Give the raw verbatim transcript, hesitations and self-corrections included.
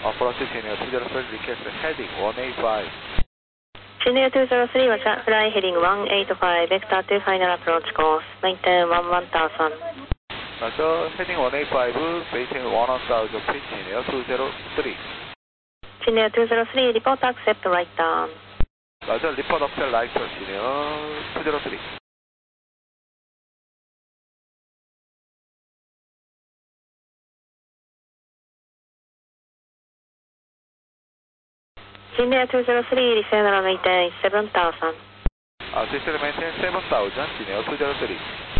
Approach Senior two zero three, request heading one eight five. Senior two zero three, Roger, fly heading one eight five, vector to final approach course, maintain one one thousand. Roger, heading one eight five, maintain one one thousand, pitch Senior two zero three. Senior two zero three, report accept right turn. Roger, report accept right turn, Senior two zero three. Senior two zero three, descend and maintain seven thousand. Uh, descend and maintain seven thousand, Senior two zero three.